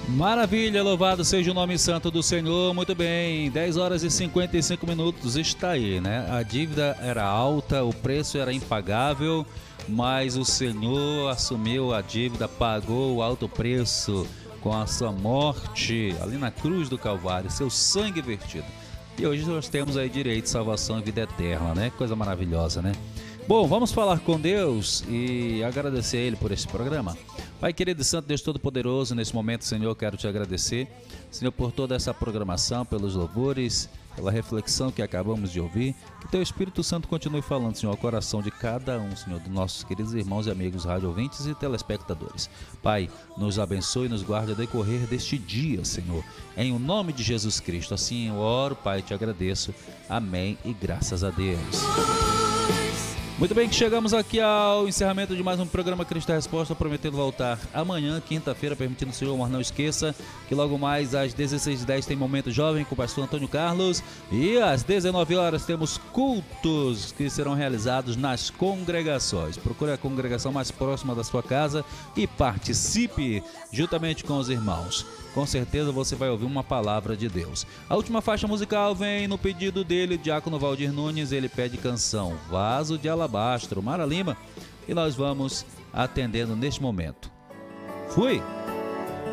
Maravilha, louvado seja o nome santo do Senhor. Muito bem, 10 horas e 55 minutos, está aí, né? A dívida era alta, o preço era impagável, mas o Senhor assumiu a dívida, pagou o alto preço com a sua morte ali na cruz do Calvário, seu sangue vertido. E hoje nós temos aí direito, salvação e vida eterna, né? Coisa maravilhosa, né? Bom, vamos falar com Deus e agradecer a Ele por esse programa. Pai querido e santo, Deus Todo-Poderoso, nesse momento, Senhor, quero te agradecer, Senhor, por toda essa programação, pelos louvores, pela reflexão que acabamos de ouvir. Que teu Espírito Santo continue falando, Senhor, ao coração de cada um, Senhor, dos nossos queridos irmãos e amigos rádio-ouvintes e telespectadores. Pai, nos abençoe e nos guarde a decorrer deste dia, Senhor, em o nome de Jesus Cristo. Assim eu oro, Pai, te agradeço. Amém e graças a Deus. Muito bem, que chegamos aqui ao encerramento de mais um programa Cristo Resposta, prometendo voltar amanhã, quinta-feira, permitindo o Senhor, mas não esqueça que logo mais às 16h10 tem Momento Jovem com o pastor Antônio Carlos e às 19 horas temos cultos que serão realizados nas congregações. Procure a congregação mais próxima da sua casa e participe juntamente com os irmãos. Com certeza você vai ouvir uma palavra de Deus. A última faixa musical vem no pedido dele, Diácono Valdir Nunes. Ele pede canção Vaso de Alabastro, Mara Lima, e nós vamos atendendo neste momento. Fui!